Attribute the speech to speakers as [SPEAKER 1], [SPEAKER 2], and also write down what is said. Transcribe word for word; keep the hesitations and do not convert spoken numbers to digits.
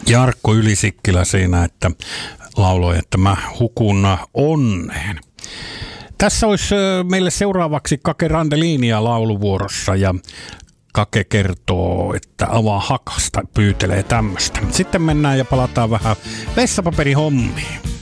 [SPEAKER 1] Jarkko Ylisikkilä siinä, että lauloi, että mä hukun onneen. Tässä olisi meille seuraavaksi Kake Randeliinia lauluvuorossa ja Kake kertoo, että avaa hakasta, pyytelee tämmöistä. Sitten mennään ja palataan vähän vessapaperihommiin.